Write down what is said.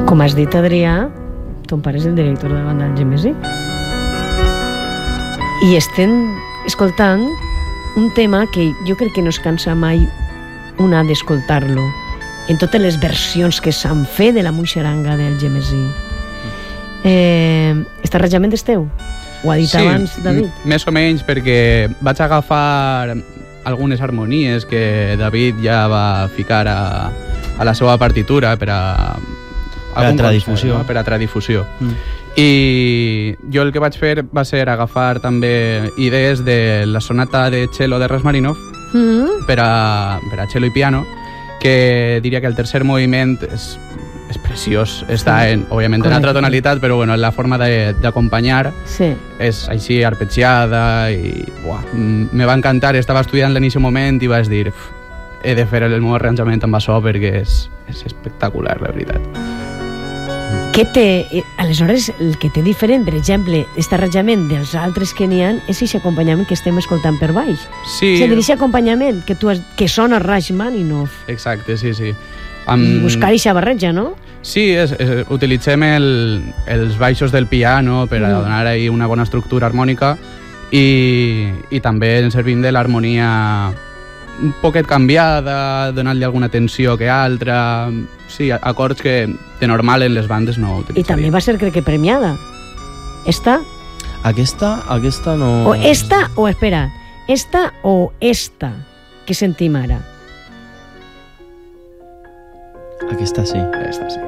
Com has dit, Adrià, ton pare és el director de la banda del Gemesí. I estem escoltant un tema que jo crec que no es cansa mai una d'escoltar-lo en totes les versions que s'han fet de la muixeranga del Gemesí. Este arranjament és teu? Ho ha dit abans, David? Sí, més o menys, perquè vaig agafar algunes harmonies que David ja va ficar a la seva partitura per a difusió. Per a difusió. I jo el que vaig fer va ser agafar també idees de la sonata de cello de Rachmaninoff per a cello i piano, que diria que el tercer moviment és preciós. Està, òbviament, en altra tonalitat, però bueno, la forma d'acompanyar és així arpeggiada i me va encantar. Estava estudiant en aquest moment i vaig dir he de fer el meu arranjament amb això perquè és espectacular, la veritat. Aleshores, el que té diferent, per exemple, aquest arranjament dels altres que n'hi ha, és aquest acompanyament que estem escoltant per baix. Sí. És a dir, aquest acompanyament que sona Rachmaninoff. Exacte, sí. I buscar aquesta barreja, no? Sí, utilitzem els baixos del piano per a donar ahí una bona estructura harmònica i també ens servim de l'harmonia un poquet canviada, donant-li alguna tensió que altra. Sí, acords que de normal en les bandes no utilitzaríem. I també va ser, crec que, premiada. Esta? Aquesta no... O esta, o espera, esta o esta que sentim ara? Aquesta sí. Esta sí.